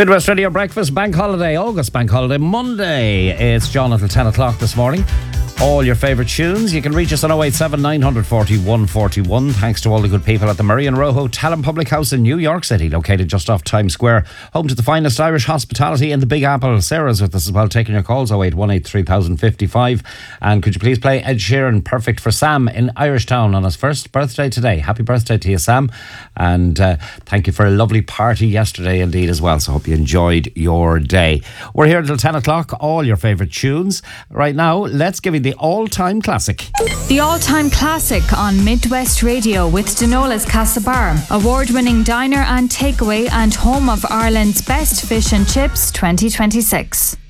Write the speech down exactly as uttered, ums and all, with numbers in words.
Midwest Radio Breakfast, Bank Holiday, August Bank Holiday, Monday. It's John until ten o'clock this morning. All your favourite tunes. You can reach us on oh eight seven, nine four oh, one four one. Thanks to all the good people at the Murray and Row Hotel and Public House in New York City, located just off Times Square, home to the finest Irish hospitality in the Big Apple. Sarah's with us as well, taking your calls, oh eight one eight, three thousand fifty-five. And could you please play Ed Sheeran, Perfect for Sam in Irishtown on his first birthday today. Happy birthday to you, Sam. And uh, thank you for a lovely party yesterday indeed as well. So hope you enjoyed your day. We're here until ten o'clock, all your favourite tunes. Right now, let's give you the all-time classic. The all-time classic on Midwest Radio with Denola's Castlebar, award-winning diner and takeaway and home of Ireland's best fish and chips twenty twenty-six.